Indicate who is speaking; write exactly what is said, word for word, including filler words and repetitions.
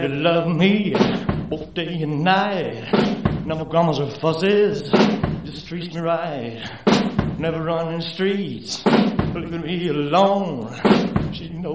Speaker 1: You love me both day and night. Never grumbles or fusses, just treats me right. Never running streets, leaving me alone. She knows.